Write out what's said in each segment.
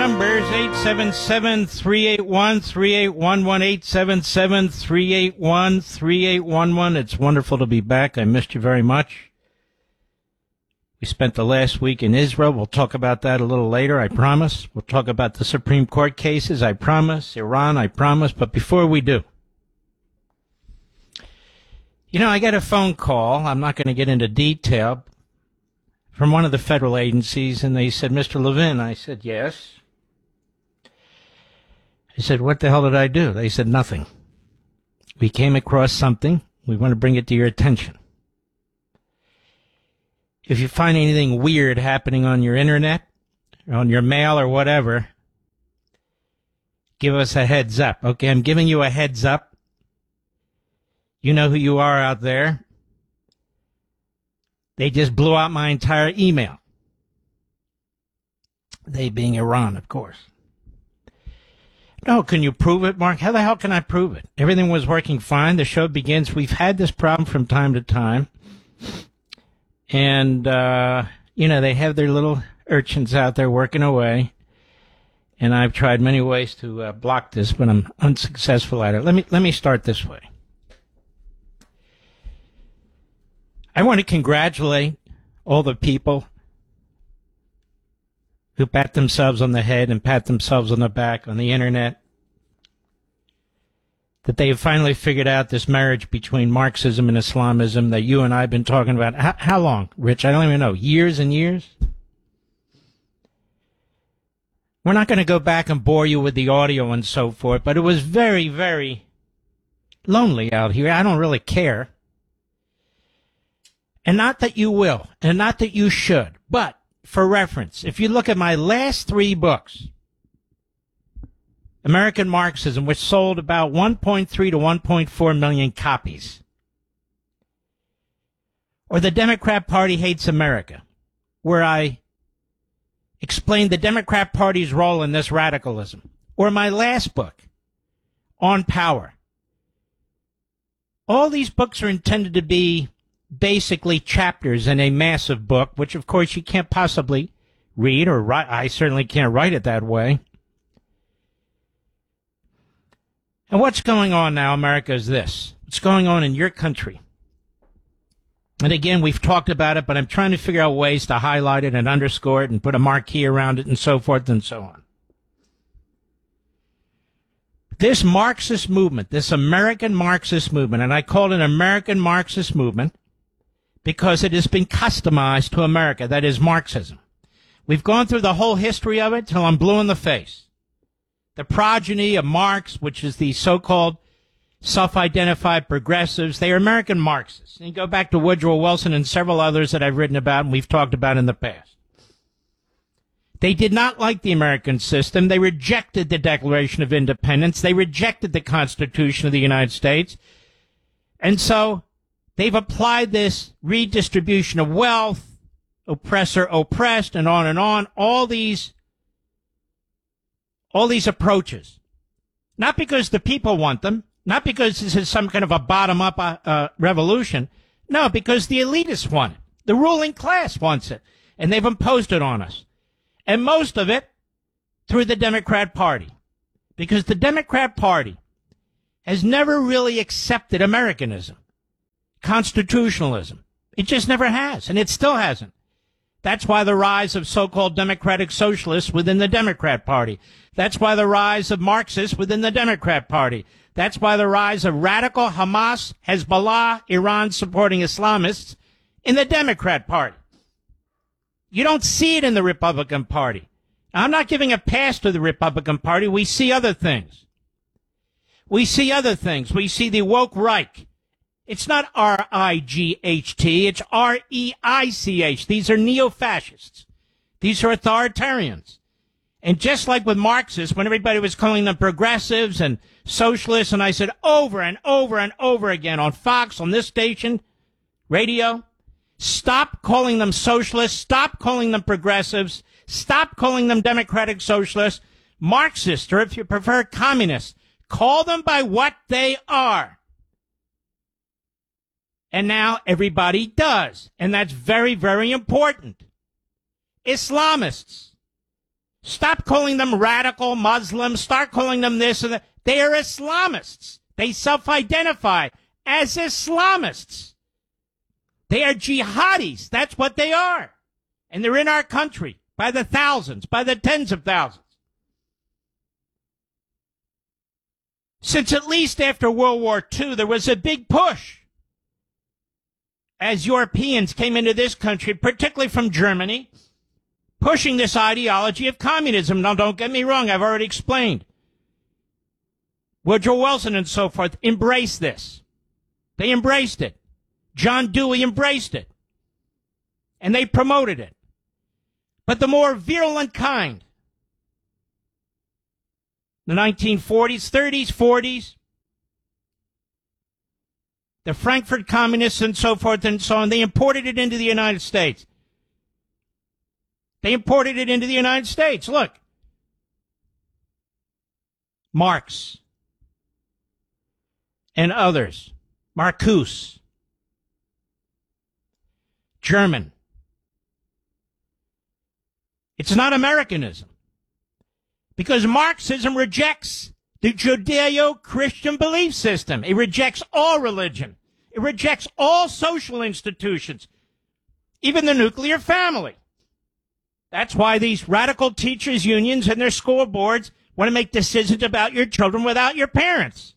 numbers, 877-381-3811, 877-381-3811. It's wonderful to be back. I missed you very much. We spent the last week in Israel. We'll talk about that a little later, I promise. We'll talk about the Supreme Court cases, I promise. Iran, I promise. But before we do, I got a phone call. I'm not going to get into detail, from one of the federal agencies, and they said, Mr. Levin. I said, yes. I said, what the hell did I do? They said, nothing. We came across something. We want to bring it to your attention. If you find anything weird happening on your internet, or on your mail or whatever, give us a heads up. Okay, I'm giving you a heads up. You know who you are out there. They just blew out my entire email. They being Iran, of course. No, can you prove it, Mark? How the hell can I prove it? Everything was working fine. The show begins. We've had this problem from time to time. And, they have their little urchins out there working away. And I've tried many ways to block this, but I'm unsuccessful at it. Let me start this way. I want to congratulate all the people who pat themselves on the head and pat themselves on the back on the internet, that they have finally figured out this marriage between Marxism and Islamism that you and I have been talking about. How long, Rich? I don't even know. Years and years? We're not going to go back and bore you with the audio and so forth, but it was very, very lonely out here. I don't really care. And not that you will, and not that you should, but for reference, if you look at my last 3 books, American Marxism, which sold about 1.3 to 1.4 million copies, or The Democrat Party Hates America, where I explained the Democrat Party's role in this radicalism, or my last book, On Power. All these books are intended to be basically chapters in a massive book, which of course you can't possibly read or write. I certainly can't write it that way. And what's going on now, America, is this. What's going on in your country? And again, we've talked about it, but I'm trying to figure out ways to highlight it and underscore it and put a marquee around it and so forth and so on. This Marxist movement, this American Marxist movement, and I call it an American Marxist movement, because it has been customized to America. That is Marxism. We've gone through the whole history of it till I'm blue in the face. The progeny of Marx, which is the so-called self-identified progressives, they are American Marxists. And you go back to Woodrow Wilson and several others that I've written about and we've talked about in the past. They did not like the American system. They rejected the Declaration of Independence. They rejected the Constitution of the United States. And so they've applied this redistribution of wealth, oppressor oppressed, and on, all these approaches. Not because the people want them, not because this is some kind of a bottom-up revolution. No, because the elitists want it. The ruling class wants it, and they've imposed it on us. And most of it through the Democrat Party, because the Democrat Party has never really accepted Americanism. Constitutionalism. It just never has, and it still hasn't. That's why the rise of so-called democratic socialists within the Democrat Party. That's why the rise of Marxists within the Democrat Party. That's why the rise of radical Hamas, Hezbollah, Iran-supporting Islamists in the Democrat Party. You don't see it in the Republican Party. Now, I'm not giving a pass to the Republican Party. We see other things. We see the woke Reich. It's not R-I-G-H-T. It's R-E-I-C-H. These are neo-fascists. These are authoritarians. And just like with Marxists, when everybody was calling them progressives and socialists, and I said over and over and over again on Fox, on this station, radio, stop calling them socialists, stop calling them progressives, stop calling them democratic socialists, Marxists, or if you prefer, communists. Call them by what they are. And now everybody does. And that's very, very important. Islamists. Stop calling them radical Muslims. Start calling them this and that. They are Islamists. They self-identify as Islamists. They are jihadis. That's what they are. And they're in our country by the thousands, by the tens of thousands. Since at least after World War II, there was a big push as Europeans came into this country, particularly from Germany, pushing this ideology of communism. Now, don't get me wrong. I've already explained. Woodrow Wilson and so forth embraced this. They embraced it. John Dewey embraced it. And they promoted it. But the more virulent kind, the 1940s, 30s, 40s, the Frankfurt communists and so forth and so on, they imported it into the United States. They imported it into the United States. Look. Marx and others. Marcuse. German. It's not Americanism. Because Marxism rejects the Judeo-Christian belief system. It rejects all religion. It rejects all social institutions, even the nuclear family. That's why these radical teachers' unions and their school boards want to make decisions about your children without your parents.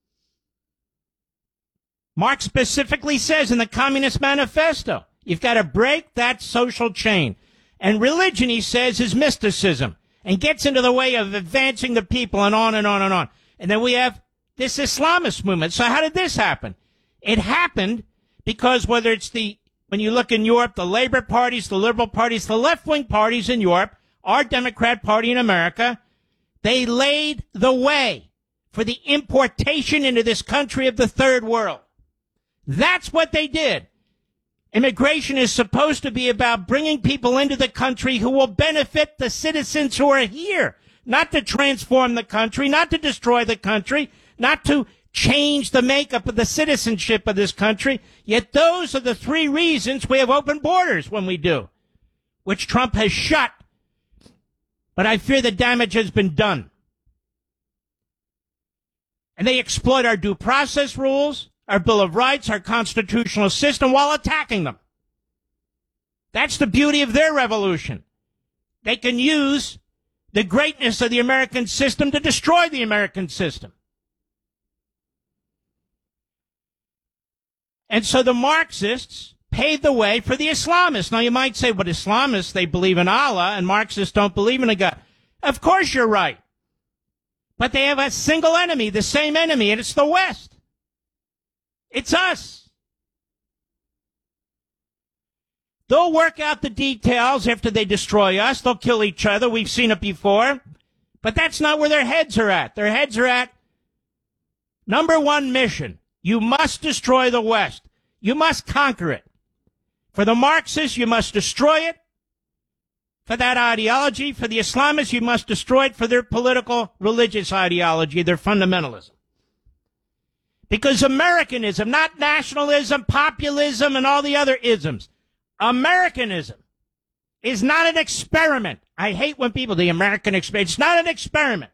Marx specifically says in the Communist Manifesto, you've got to break that social chain. And religion, he says, is mysticism and gets into the way of advancing the people and on and on and on. And then we have this Islamist movement. So how did this happen? It happened because whether it's when you look in Europe, the Labour parties, the Liberal parties, the left-wing parties in Europe, our Democrat Party in America, they laid the way for the importation into this country of the third world. That's what they did. Immigration is supposed to be about bringing people into the country who will benefit the citizens who are here, not to transform the country, not to destroy the country, not to change the makeup of the citizenship of this country. Yet those are the three reasons we have open borders when we do, which Trump has shut. But I fear the damage has been done. And they exploit our due process rules, our Bill of Rights, our constitutional system, while attacking them. That's the beauty of their revolution. They can use the greatness of the American system to destroy the American system. And so the Marxists paved the way for the Islamists. Now you might say, but Islamists, they believe in Allah, and Marxists don't believe in a God. Of course you're right. But they have a single enemy, the same enemy, and it's the West. It's us. They'll work out the details after they destroy us. They'll kill each other. We've seen it before. But that's not where their heads are at. Their heads are at number one mission. You must destroy the West. You must conquer it. For the Marxists, you must destroy it. For that ideology, for the Islamists, you must destroy it for their political, religious ideology, their fundamentalism. Because Americanism, not nationalism, populism, and all the other isms, Americanism is not an experiment. I hate when people, the American experiment, it's not an experiment.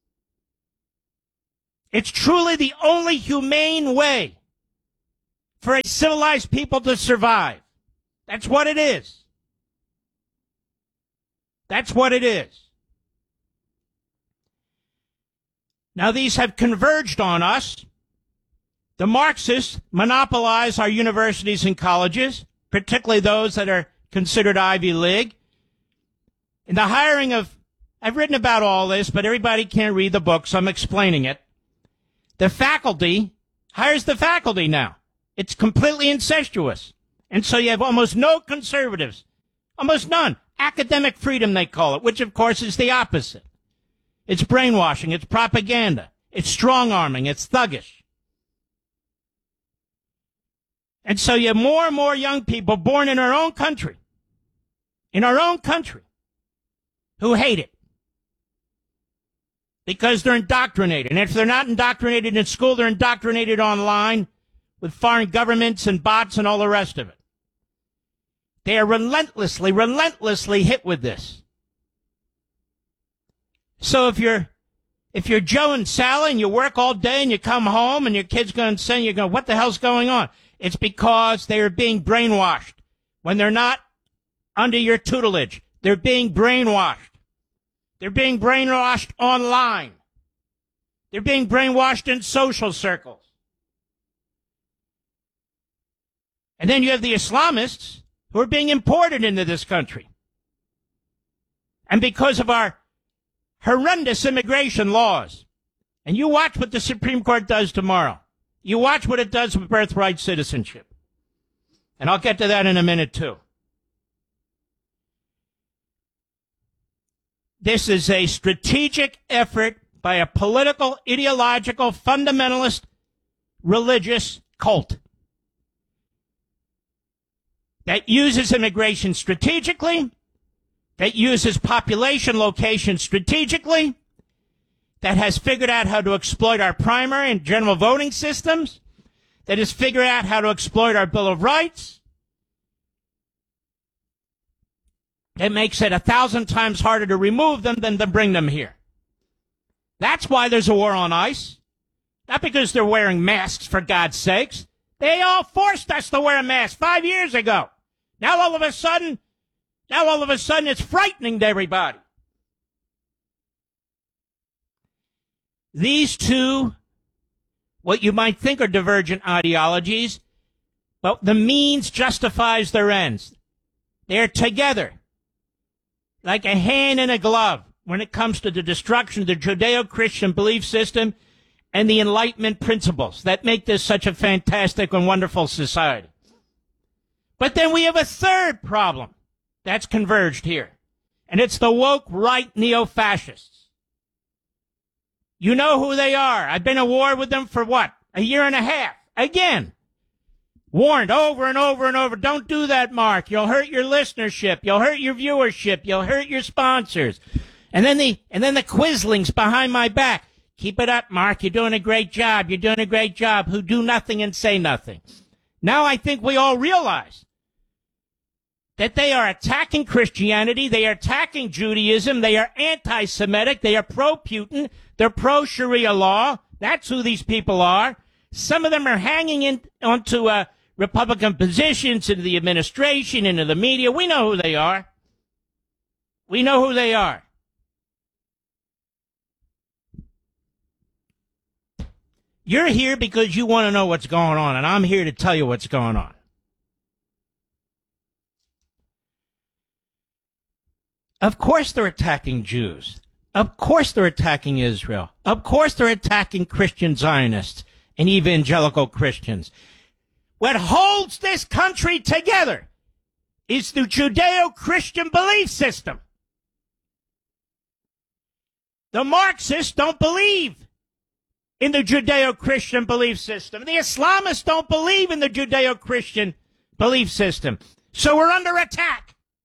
It's truly the only humane way for a civilized people to survive. That's what it is. That's what it is. Now, these have converged on us. The Marxists monopolize our universities and colleges, particularly those that are considered Ivy League. In the hiring of, I've written about all this, but everybody can't read the book, so I'm explaining it. The faculty hires the faculty now. It's completely incestuous. And so you have almost no conservatives. Almost none. Academic freedom, they call it, which, of course, is the opposite. It's brainwashing. It's propaganda. It's strong-arming. It's thuggish. And so you have more and more young people born in our own country, who hate it because they're indoctrinated. And if they're not indoctrinated in school, they're indoctrinated online with foreign governments and bots and all the rest of it. They are relentlessly hit with this. So if you're Joe and Sally and you work all day and you come home and your kid's going to say, you're going, what the hell's going on? It's because they are being brainwashed when they're not under your tutelage. They're being brainwashed. They're being brainwashed online. They're being brainwashed in social circles. And then you have the Islamists who are being imported into this country. And because of our horrendous immigration laws, and you watch what the Supreme Court does tomorrow. You watch what it does with birthright citizenship. And I'll get to that in a minute, too. This is a strategic effort by a political, ideological, fundamentalist, religious cult that uses immigration strategically, that uses population location strategically, that has figured out how to exploit our primary and general voting systems, that has figured out how to exploit our Bill of Rights. It makes it 1,000 times harder to remove them than to bring them here. That's why there's a war on ICE. Not because they're wearing masks, for God's sakes. They all forced us to wear a mask 5 years ago. Now all of a sudden it's frightening to everybody. These two, what you might think are divergent ideologies, but the means justifies their ends. They're together, like a hand in a glove, when it comes to the destruction of the Judeo-Christian belief system and the Enlightenment principles that make this such a fantastic and wonderful society. But then we have a third problem that's converged here, and it's the woke right neo-fascists. You know who they are. I've been at war with them for what? A year and a half. Again. Warned over and over and over. Don't do that, Mark. You'll hurt your listenership. You'll hurt your viewership. You'll hurt your sponsors. And then the Quizlings behind my back. Keep it up, Mark. You're doing a great job. You're doing a great job. Who do nothing and say nothing. Now I think we all realize that they are attacking Christianity. They are attacking Judaism. They are anti-Semitic. They are pro-Putin. They're pro-Sharia law. That's who these people are. Some of them are hanging onto Republican positions, into the administration, into the media. We know who they are. We know who they are. You're here because you want to know what's going on, and I'm here to tell you what's going on. Of course they're attacking Jews. Of course they're attacking Israel. Of course they're attacking Christian Zionists and evangelical Christians. What holds this country together is the Judeo-Christian belief system. The Marxists don't believe in the Judeo-Christian belief system. The Islamists don't believe in the Judeo-Christian belief system. So we're under attack.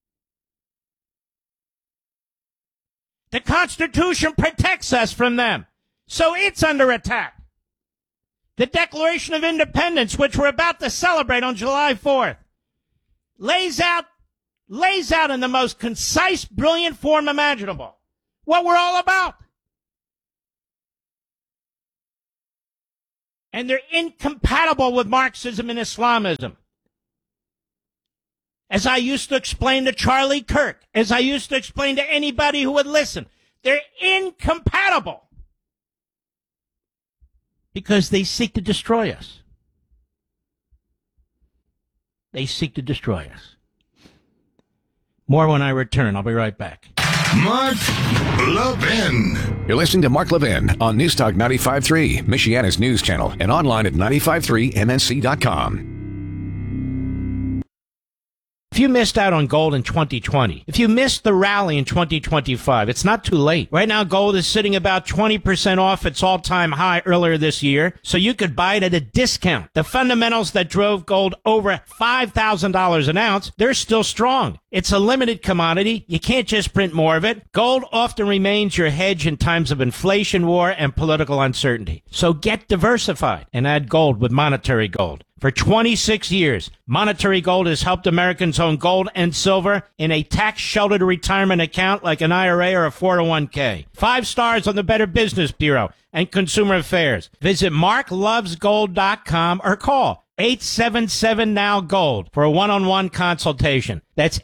The Constitution protects us from them, so it's under attack. The Declaration of Independence, which we're about to celebrate on July 4th, lays out in the most concise, brilliant form imaginable what we're all about. And they're incompatible with Marxism and Islamism. As I used to explain to Charlie Kirk, as I used to explain to anybody who would listen, they're incompatible because they seek to destroy us. They seek to destroy us. More when I return. I'll be right back. Mark Levin. You're listening to Mark Levin on Newstalk 95.3, Michiana's news channel, and online at 953mnc.com. If you missed out on gold in 2020, if you missed the rally in 2025, it's not too late. Right now, gold is sitting about 20% off its all-time high earlier this year, so you could buy it at a discount. The fundamentals that drove gold over $5,000 an ounce, they're still strong. It's a limited commodity. You can't just print more of it. Gold often remains your hedge in times of inflation, war, and political uncertainty. So get diversified and add gold with Monetary Gold. For 26 years, Monetary Gold has helped Americans own gold and silver in a tax-sheltered retirement account like an IRA or a 401k. 5 stars on the Better Business Bureau and Consumer Affairs. Visit marklovesgold.com or call 877-NOW-GOLD for a one-on-one consultation. That's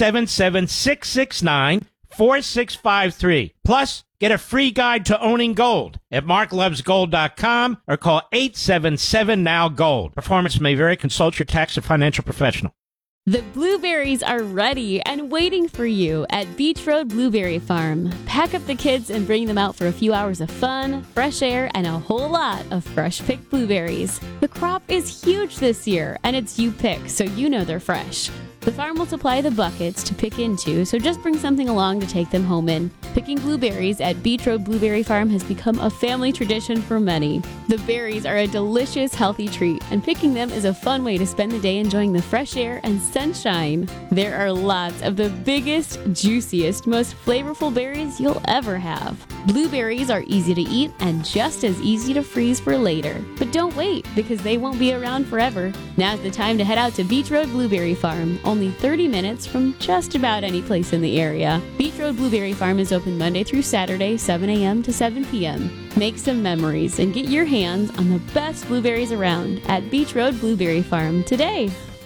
877-669-4653. Plus, get a free guide to owning gold at marklovesgold.com or call 877-NOW-GOLD. Performance may vary. Consult your tax or financial professional. The blueberries are ready and waiting for you at Beach Road Blueberry Farm. Pack up the kids and bring them out for a few hours of fun, fresh air, and a whole lot of fresh-picked blueberries. The crop is huge this year, and it's you pick, so you know they're fresh. The farm will supply the buckets to pick into, so just bring something along to take them home in. Picking blueberries at Beach Road Blueberry Farm has become a family tradition for many. The berries are a delicious, healthy treat, and picking them is a fun way to spend the day enjoying the fresh air and sunshine. There are lots of the biggest, juiciest, most flavorful berries you'll ever have. Blueberries are easy to eat and just as easy to freeze for later. But don't wait, because they won't be around forever. Now's the time to head out to Beach Road Blueberry Farm, only 30 minutes from just about any place in the area. Beach Road Blueberry Farm is open Monday through Saturday, 7 a.m. to 7 p.m. Make some memories and get your hands on the best blueberries around at Beach Road Blueberry Farm today.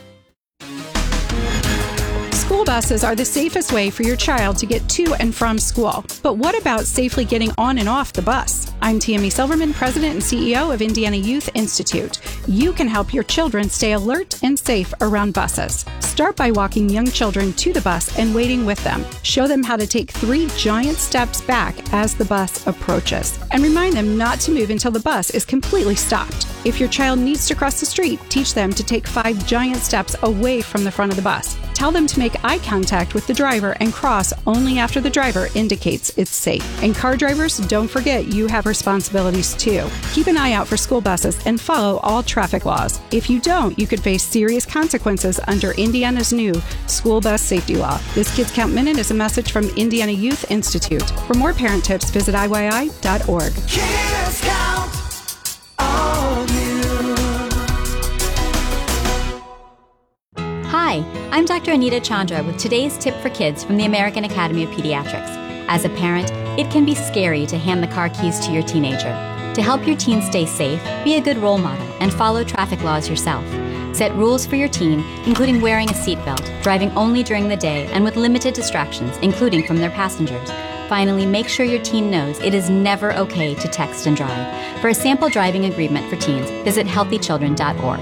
School buses are the safest way for your child to get to and from school. But what about safely getting on and off the bus? I'm Tammy Silverman, President and CEO of Indiana Youth Institute. You can help your children stay alert and safe around buses. Start by walking young children to the bus and waiting with them. Show them how to take 3 giant steps back as the bus approaches. And remind them not to move until the bus is completely stopped. If your child needs to cross the street, teach them to take 5 giant steps away from the front of the bus. Tell them to make eye contact with the driver and cross only after the driver indicates it's safe. And car drivers, don't forget you have responsibilities too. Keep an eye out for school buses and follow all traffic laws. If you don't, you could face serious consequences under Indiana's new school bus safety law. This Kids Count Minute is a message from Indiana Youth Institute. For more parent tips, visit IYI.org. Kids Count on you. Hi, I'm Dr. Anita Chandra with today's tip for kids from the American Academy of Pediatrics. As a parent, it can be scary to hand the car keys to your teenager. To help your teen stay safe, be a good role model and follow traffic laws yourself. Set rules for your teen, including wearing a seatbelt, driving only during the day, and with limited distractions, including from their passengers. Finally, make sure your teen knows it is never okay to text and drive. For a sample driving agreement for teens, visit healthychildren.org.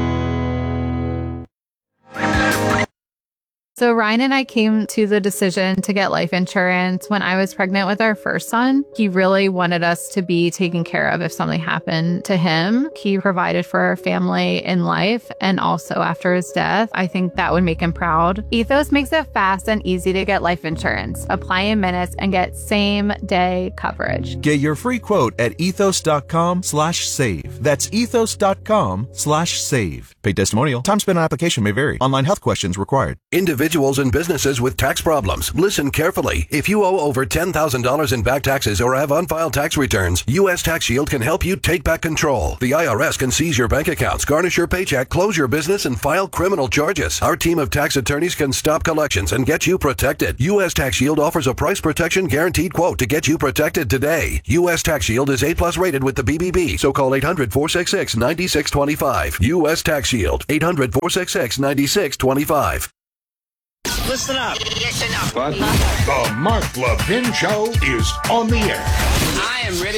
So Ryan and I came to the decision to get life insurance when I was pregnant with our first son. He really wanted us to be taken care of if something happened to him. He provided for our family in life and also after his death. I think that would make him proud. Ethos makes it fast and easy to get life insurance. Apply in minutes and get same-day coverage. Get your free quote at ethos.com/save. That's ethos.com/save. Paid testimonial. Time spent on application may vary. Online health questions required. Individuals and businesses with tax problems, listen carefully. If you owe over $10,000 in back taxes or have unfiled tax returns, U.S. Tax Shield can help you take back control. The IRS can seize your bank accounts, garnish your paycheck, close your business, and file criminal charges. Our team of tax attorneys can stop collections and get you protected. U.S. Tax Shield offers a price protection guaranteed quote to get you protected today. U.S. Tax Shield is A+ rated with the BBB, so call 800-466-9625. U.S. Tax Shield, 800-466-9625. Listen up. Listen up. What? The Mark Levin Show is on the air.